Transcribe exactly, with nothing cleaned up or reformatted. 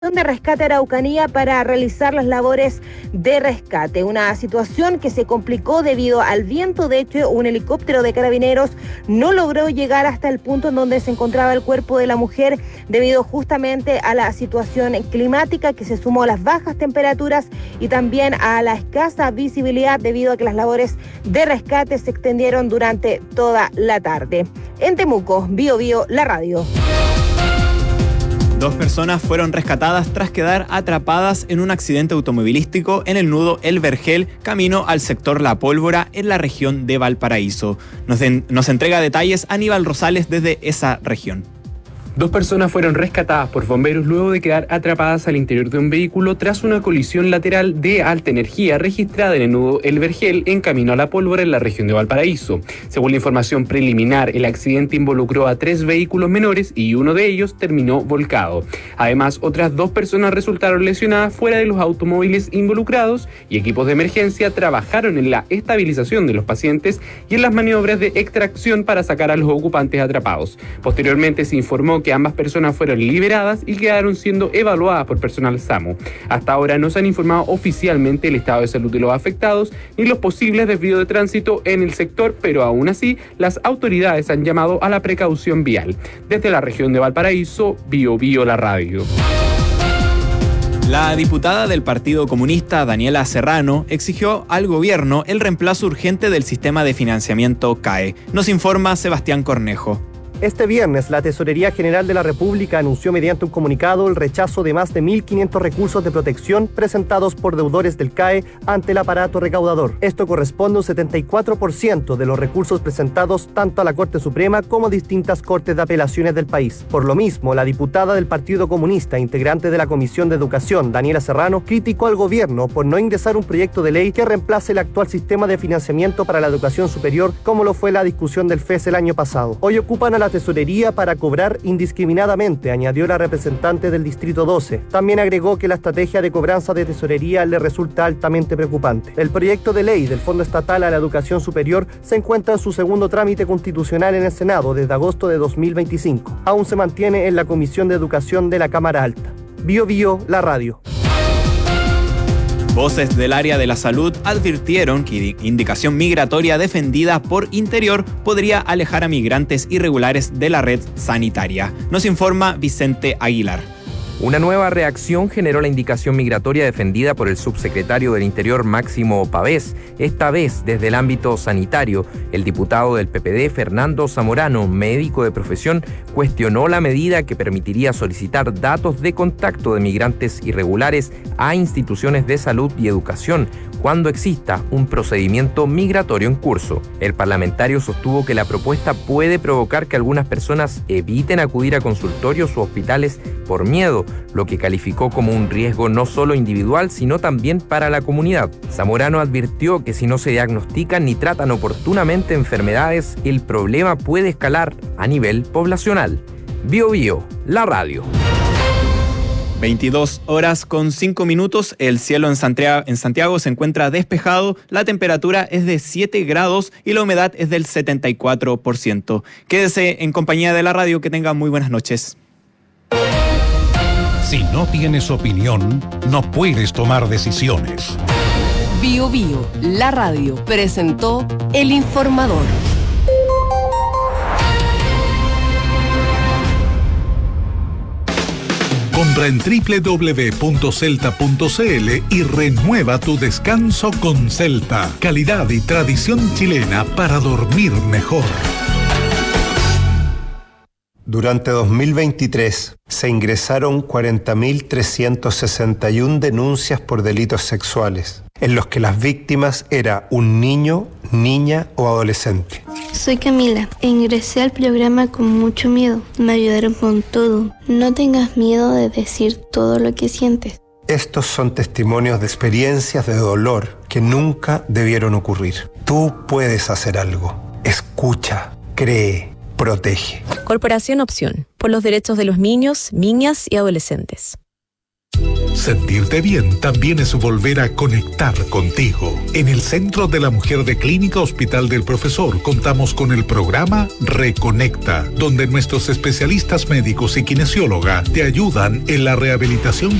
de Rescate Araucanía para realizar las labores de rescate. Una situación que se complicó debido al viento. De hecho, un helicóptero de carabineros no logró llegar hasta el punto en donde se encontraba el cuerpo de la mujer debido justamente a la situación climática que se sumó a las bajas temperaturas y también a la escasa visibilidad debido a que las labores de rescate se extendieron durante toda la tarde. En Temuco, Bio Bio, la radio. Dos personas fueron rescatadas tras quedar atrapadas en un accidente automovilístico en el nudo El Vergel, camino al sector La Pólvora, en la región de Valparaíso. Nos, den, nos entrega detalles Aníbal Rosales desde esa región. Dos personas fueron rescatadas por bomberos luego de quedar atrapadas al interior de un vehículo tras una colisión lateral de alta energía registrada en el nudo El Vergel en camino a La Pólvora en la región de Valparaíso. Según la información preliminar, el accidente involucró a tres vehículos menores y uno de ellos terminó volcado. Además, otras dos personas resultaron lesionadas fuera de los automóviles involucrados y equipos de emergencia trabajaron en la estabilización de los pacientes y en las maniobras de extracción para sacar a los ocupantes atrapados. Posteriormente se informó que ambas personas fueron liberadas y quedaron siendo evaluadas por personal SAMU. Hasta ahora no se han informado oficialmente el estado de salud de los afectados ni los posibles desvíos de tránsito en el sector, pero aún así las autoridades han llamado a la precaución vial. Desde la región de Valparaíso, Bio Bio la radio. La diputada del Partido Comunista, Daniela Serrano, exigió al gobierno el reemplazo urgente del sistema de financiamiento C A E. Nos informa Sebastián Cornejo. Este viernes, la Tesorería General de la República anunció mediante un comunicado el rechazo de más de mil quinientos recursos de protección presentados por deudores del C A E ante el aparato recaudador. Esto corresponde a un setenta y cuatro por ciento de los recursos presentados tanto a la Corte Suprema como a distintas cortes de apelaciones del país. Por lo mismo, la diputada del Partido Comunista, integrante de la Comisión de Educación, Daniela Serrano, criticó al gobierno por no ingresar un proyecto de ley que reemplace el actual sistema de financiamiento para la educación superior, como lo fue la discusión del F E S el año pasado. Hoy ocupan a la tesorería para cobrar indiscriminadamente, añadió la representante del Distrito doce. También agregó que la estrategia de cobranza de tesorería le resulta altamente preocupante. El proyecto de ley del Fondo Estatal a la Educación Superior se encuentra en su segundo trámite constitucional en el Senado desde agosto de dos mil veinticinco. Aún se mantiene en la Comisión de Educación de la Cámara Alta. Bio Bio, la radio. Voces del área de la salud advirtieron que indicación migratoria defendida por Interior podría alejar a migrantes irregulares de la red sanitaria. Nos informa Vicente Aguilar. Una nueva reacción generó la indicación migratoria defendida por el subsecretario del Interior Máximo Pavés. Esta vez, desde el ámbito sanitario, el diputado del P P D, Fernando Zamorano, médico de profesión, cuestionó la medida que permitiría solicitar datos de contacto de migrantes irregulares a instituciones de salud y educación cuando exista un procedimiento migratorio en curso. El parlamentario sostuvo que la propuesta puede provocar que algunas personas eviten acudir a consultorios u hospitales por miedo, lo que calificó como un riesgo no solo individual, sino también para la comunidad. Zamorano advirtió que si no se diagnostican ni tratan oportunamente enfermedades, el problema puede escalar a nivel poblacional. Bio Bio, la radio. veintidós horas con cinco minutos, el cielo en Santiago, en Santiago se encuentra despejado, la temperatura es de siete grados y la humedad es del setenta y cuatro por ciento. Quédese en compañía de la radio, que tenga muy buenas noches. Si no tienes opinión, no puedes tomar decisiones. Bio Bio, la radio, presentó El Informador. Compra en doble u doble u doble u punto celta punto c l y renueva tu descanso con Celta. Calidad y tradición chilena para dormir mejor. Durante dos mil veintitrés se ingresaron cuarenta mil trescientas sesenta y una denuncias por delitos sexuales, en los que las víctimas era un niño, niña o adolescente. Soy Camila e ingresé al programa con mucho miedo. Me ayudaron con todo. No tengas miedo de decir todo lo que sientes. Estos son testimonios de experiencias de dolor que nunca debieron ocurrir. Tú puedes hacer algo. Escucha, cree, protege. Corporación Opción, por los derechos de los niños, niñas y adolescentes. Sentirte bien también es volver a conectar contigo. En el Centro de la Mujer de Clínica Hospital del Profesor contamos con el programa Reconecta, donde nuestros especialistas médicos y kinesióloga te ayudan en la rehabilitación